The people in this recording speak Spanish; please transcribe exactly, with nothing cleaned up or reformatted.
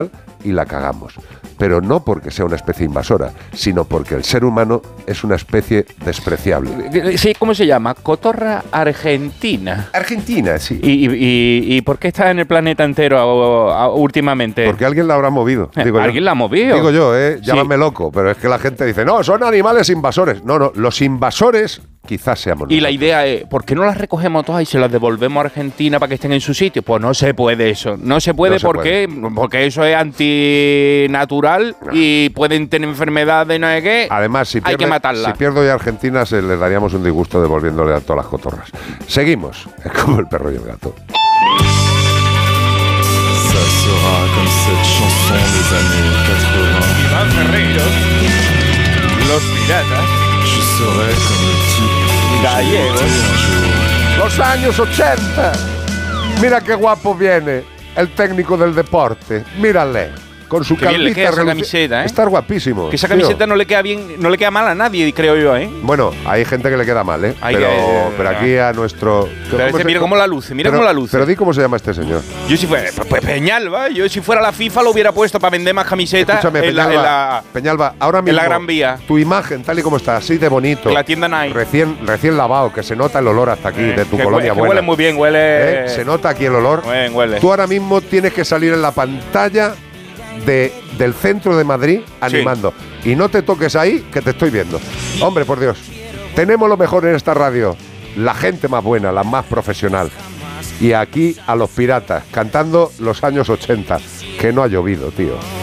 y la cagamos. Pero no porque sea una especie invasora, sino porque el ser humano es una especie despreciable. Sí, ¿cómo se llama? Cotorra argentina. Argentina, sí. ¿Y, y, y, y por qué está en el planeta entero a, a, últimamente? Porque alguien la habrá movido. Digo ¿Alguien yo. la ha movido? Digo yo, ¿eh? Llámame sí. loco, pero es que la gente dice, no, son animales invasores. No, no, los invasores quizás seamos nosotros. Y la idea es, ¿por qué no las recogemos todas y se las devolvemos a Argentina para que estén en su sitio? Pues no se puede eso. No se puede, No se ¿por puede. qué? Porque eso es antinatural no. y pueden tener enfermedades, no sé qué. Además, si, pierde, hay que matarla. si pierdo ya Argentina, se les daríamos un disgusto devolviéndole a todas las cotorras. Seguimos, es como el perro y el gato. Ça sera comme cette chanson des années quatre-vingts. Iván Ferreiro, Los Piratas, Je serai comme le type gallegos, un jour. Los años ochenta. Mira qué guapo viene el técnico del deporte. Mírale. Con su qué bien le queda esa reluci- camiseta, ¿eh? Está guapísimo. Que esa tío. camiseta no le queda bien, no le queda mal a nadie, creo yo, ¿eh? Bueno, hay gente que le queda mal, ¿eh? Hay pero, que- pero aquí a nuestro... Pero ese, se- mira cómo la luce, mira pero, cómo la luce. Pero di cómo se llama este señor. Yo si fuera, pues Peñalba, yo si fuera la FIFA lo hubiera puesto para vender más camisetas Escúchame, en, la, Peñalba, en, la, Peñalba, ahora mismo en la Gran Vía, tu imagen, tal y como está, así de bonito, en la tienda Nike. recién, recién lavado, que se nota el olor hasta aquí Eh, de tu que colonia hue- que buena. huele muy bien, huele… ¿Eh? Se nota aquí el olor. Muy bien, huele. Tú ahora mismo tienes que salir en la pantalla de, del centro de Madrid animando. Y no te toques ahí, que te estoy viendo. Hombre, por Dios. Tenemos lo mejor en esta radio. La gente más buena, la más profesional. Y aquí a los piratas, cantando los años ochenta. Que no ha llovido, tío.